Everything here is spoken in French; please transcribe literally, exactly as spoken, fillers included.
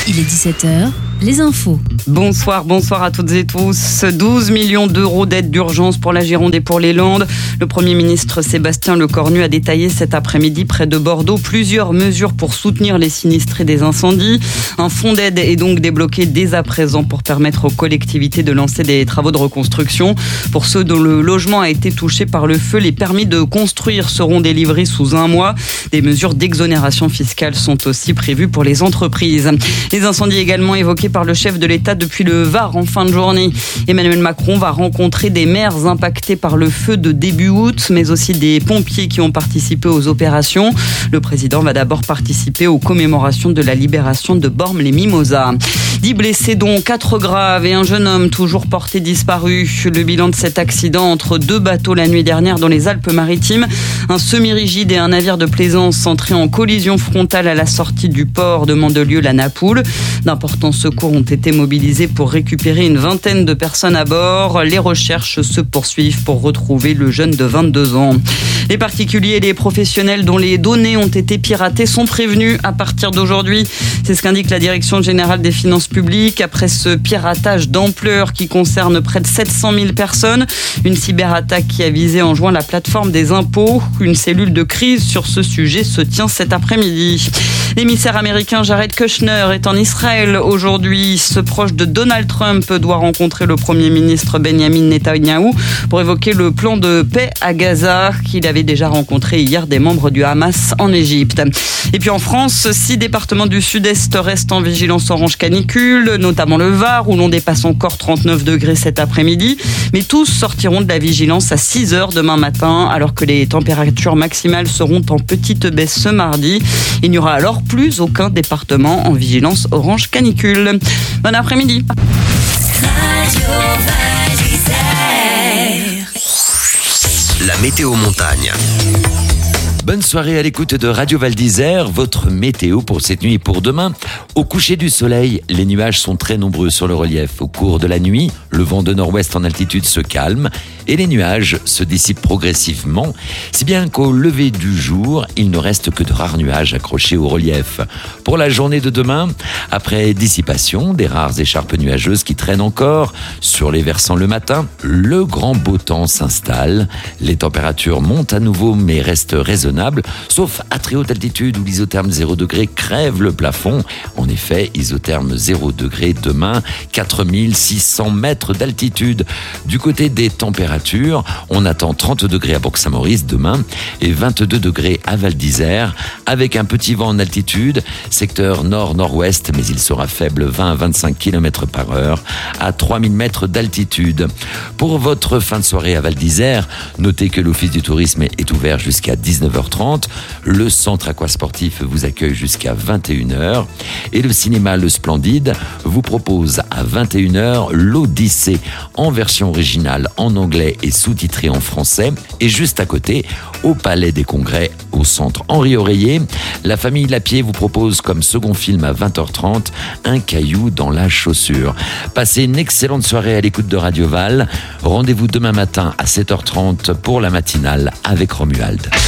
Il est dix-sept heures, les infos. Bonsoir, bonsoir à toutes et tous. douze millions d'euros d'aide d'urgence pour la Gironde et pour les Landes. Le Premier ministre Sébastien Lecornu a détaillé cet après-midi près de Bordeaux plusieurs mesures pour soutenir les sinistrés des incendies. Un fonds d'aide est donc débloqué dès à présent pour permettre aux collectivités de lancer des travaux de reconstruction. Pour ceux dont le logement a été touché par le feu, les permis de construire seront délivrés sous un mois. Des mesures d'exonération fiscale sont aussi prévues pour les entreprises. Les incendies également évoqués par le chef de l'État depuis le Var en fin de journée. Emmanuel Macron va rencontrer des maires impactés par le feu de début août, mais aussi des pompiers qui ont participé aux opérations. Le président va d'abord participer aux commémorations de la libération de Bormes-les-Mimosas. Dix blessés dont quatre graves et un jeune homme toujours porté disparu. Le bilan de cet accident entre deux bateaux la nuit dernière dans les Alpes-Maritimes. Un semi-rigide et un navire de plaisance entrés en collision frontale à la sortie du port de Mandelieu-la Napoule. D'importants secours ont été mobilisés pour récupérer une vingtaine de personnes à bord. Les recherches se poursuivent pour retrouver le jeune de vingt-deux ans. Les particuliers et les professionnels dont les données ont été piratées sont prévenus à partir d'aujourd'hui. C'est ce qu'indique la Direction générale des finances publiques après ce piratage d'ampleur qui concerne près de sept cent mille personnes. Une cyberattaque qui a visé en juin la plateforme des impôts. Une cellule de crise sur ce sujet se tient cet après-midi. L'émissaire américain Jared Kushner est en Israël aujourd'hui. Ce proche de Donald Trump doit rencontrer le Premier ministre Benjamin Netanyahou pour évoquer le plan de paix à Gaza qu'il avait déjà rencontré hier des membres du Hamas en Égypte. Et puis en France, six départements du sud-est restent en vigilance orange canicule, notamment le Var où l'on dépasse encore trente-neuf degrés cet après-midi. Mais tous sortiront de la vigilance à six heures demain matin alors que les températures maximales seront en petite baisse ce mardi. Il n'y aura alors plus aucun département en vigilance orange canicule. Bon après-midi. La météo montagne. Bonne soirée à l'écoute de Radio Val d'Isère, votre météo pour cette nuit et pour demain. Au coucher du soleil, les nuages sont très nombreux sur le relief. Au cours de la nuit, le vent de nord-ouest en altitude se calme et les nuages se dissipent progressivement, si bien qu'au lever du jour, il ne reste que de rares nuages accrochés au relief. Pour la journée de demain, après dissipation des rares écharpes nuageuses qui traînent encore sur les versants le matin, le grand beau temps s'installe. Les températures montent à nouveau mais restent raisonnables, sauf à très haute altitude où l'isotherme zéro degré crève le plafond. En effet, isotherme zéro degré demain, quatre mille six cents mètres d'altitude. Du côté des températures, on attend trente degrés à Bourg-Saint-Maurice demain et vingt-deux degrés à Val d'Isère, avec un petit vent en altitude, secteur nord-nord-ouest, mais il sera faible, vingt à vingt-cinq kilomètres par heure, à trois mille mètres d'altitude. Pour votre fin de soirée à Val d'Isère, notez que l'Office du tourisme est ouvert jusqu'à dix-neuf heures trente, le centre aquasportif vous accueille jusqu'à vingt et une heures et le cinéma Le Splendide vous propose à vingt et une heures l'Odyssée en version originale en anglais et sous-titré en français. Et juste à côté, au Palais des Congrès, au centre Henri Oreiller, la famille Lapierre vous propose comme second film à vingt heures trente Un caillou dans la chaussure. Passez une excellente soirée à l'écoute de Radio Val. Rendez-vous demain matin à sept heures trente pour la matinale avec Romuald.